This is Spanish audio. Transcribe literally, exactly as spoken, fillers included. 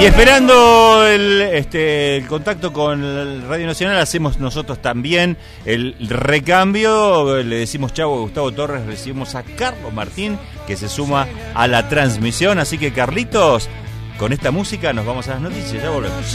Y esperando el, este, el contacto con el Radio Nacional, hacemos nosotros también el recambio. Le decimos chau a Gustavo Torres, recibimos a Carlos Martín, que se suma a la transmisión. Así que, Carlitos, con esta música nos vamos a las noticias, ya volvemos.